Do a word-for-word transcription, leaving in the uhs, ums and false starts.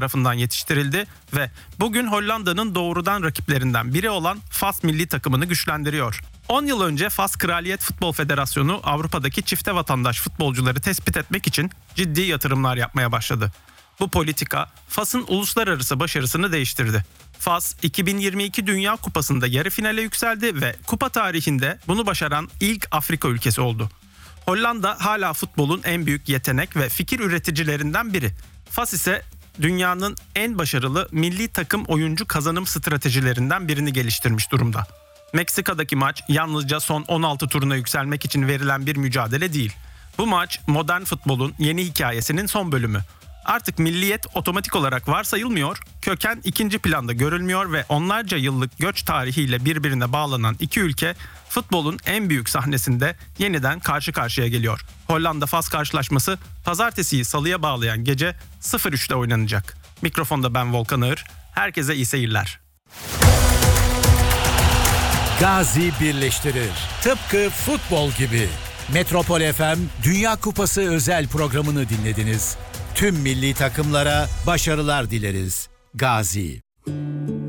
tarafından yetiştirildi ve bugün Hollanda'nın doğrudan rakiplerinden biri olan Fas milli takımını güçlendiriyor. on yıl önce Fas Kraliyet Futbol Federasyonu Avrupa'daki çifte vatandaş futbolcuları tespit etmek için ciddi yatırımlar yapmaya başladı. Bu politika Fas'ın uluslararası başarısını değiştirdi. Fas iki bin yirmi iki Dünya Kupası'nda yarı finale yükseldi ve kupa tarihinde bunu başaran ilk Afrika ülkesi oldu. Hollanda hala futbolun en büyük yetenek ve fikir üreticilerinden biri. Fas ise dünyanın en başarılı milli takım oyuncu kazanım stratejilerinden birini geliştirmiş durumda. Meksika'daki maç yalnızca son on altı turuna yükselmek için verilen bir mücadele değil. Bu maç modern futbolun yeni hikayesinin son bölümü. Artık milliyet otomatik olarak varsayılmıyor, köken ikinci planda görülmüyor ve onlarca yıllık göç tarihiyle birbirine bağlanan iki ülke futbolun en büyük sahnesinde yeniden karşı karşıya geliyor. Hollanda-Fas karşılaşması pazartesiyi salıya bağlayan gece sıfır üçte oynanacak. Mikrofonda ben Volkan Ağır, herkese iyi seyirler. Gazi birleştirir. Tıpkı futbol gibi. Metropol F M Dünya Kupası özel programını dinlediniz. Tüm milli takımlara başarılar dileriz. Gazi.